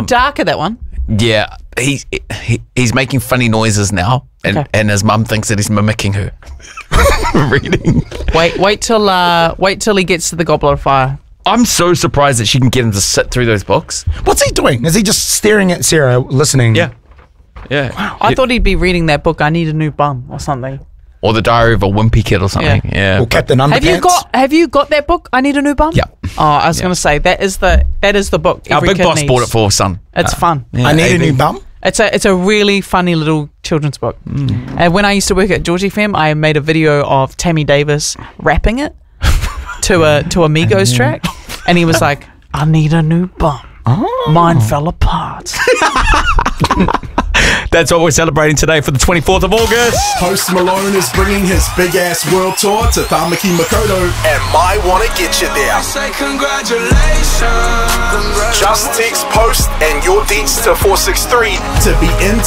darker, that one. Yeah, he's making funny noises now, and his mum thinks that he's mimicking her reading. Wait till he gets to the Goblet of Fire. I'm so surprised that she can get him to sit through those books. What's he doing? Is he just staring at Sarah, listening? Yeah. Wow. I thought he'd be reading that book, I Need a New Bum, or something. Or The Diary of a Wimpy Kid or something. Yeah. Or Captain Underpants. Have you got that book, I Need a New Bum? Yeah. Oh, I was going to say that is the book. Our every big kid boss needs. bought it for son. It's fun. I Need a New Bum? It's a really funny little children's book. And when I used to work at George FM, I made a video of Tammy Davis rapping it to a Migos track, and he was like, "I need a new bum. Mine fell apart." That's what we're celebrating today for the 24th of August. Post Malone is bringing his big-ass world tour to Tamaki Makaurau and might want to get you there. Say congratulations. Just text Post and your deets to 463 to be in